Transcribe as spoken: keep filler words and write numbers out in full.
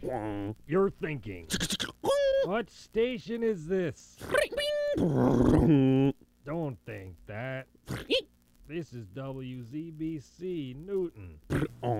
You're thinking, what station is this? Don't think that. This is W Z B C Newton.